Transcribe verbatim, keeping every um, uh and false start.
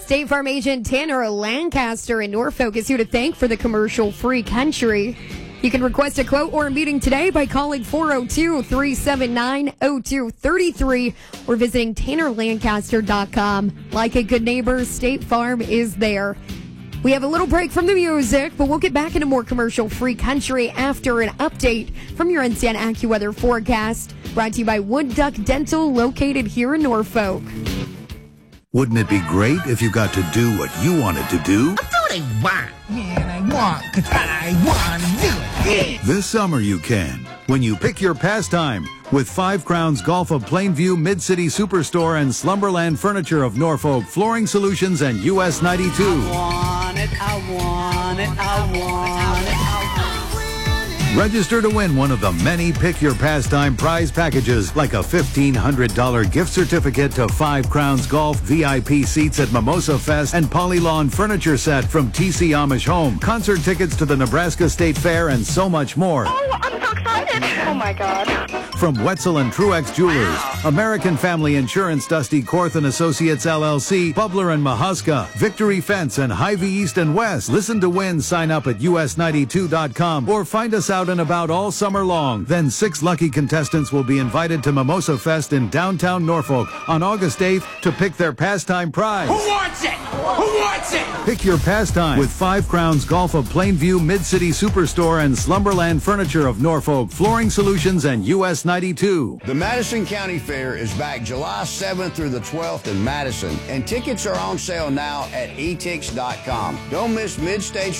State Farm agent Tanner Lancaster in Norfolk is here to thank for the commercial-free country. You can request a quote or a meeting today by calling four oh two, three seven nine, oh two three three or visiting tanner lancaster dot com. Like a good neighbor, State Farm is there. We have a little break from the music, but we'll get back into more commercial-free country after an update from your N C N AccuWeather forecast, brought to you by Wood Duck Dental, located here in Norfolk. Wouldn't it be great if you got to do what you wanted to do? I do what I want. Yeah, and I want because I want to do it. Yeah. This summer you can, when you pick your pastime with Five Crowns Golf of Plainview, Mid-City Superstore, and Slumberland Furniture of Norfolk, Flooring Solutions, and U S ninety-two. I want it, I want it, I want it, I want it. Register to win one of the many Pick Your Pastime prize packages, like a fifteen hundred dollars gift certificate to Five Crowns Golf, V I P seats at Mimosa Fest, and Polylawn furniture set from T C Amish Home, concert tickets to the Nebraska State Fair, and so much more. Oh, I'm so excited. Oh, my God. From Wetzel and Truex Jewelers, American Family Insurance, Dusty Korth and Associates L L C, Bubler and Mahuska, Victory Fence, and Hy-Vee East and West. Listen to win, sign up at U S ninety-two dot com or find us out and about all summer long. Then six lucky contestants will be invited to Mimosa Fest in downtown Norfolk on August eighth to pick their pastime prize. Who wants it? Who wants it? Pick your pastime with Five Crowns Golf of Plainview, Mid-City Superstore, and Slumberland Furniture of Norfolk, Flooring Solutions, and U S ninety-two. The Madison County Fair is back July seventh through the twelfth in Madison, and tickets are on sale now at e tix dot com. Don't miss Mid-States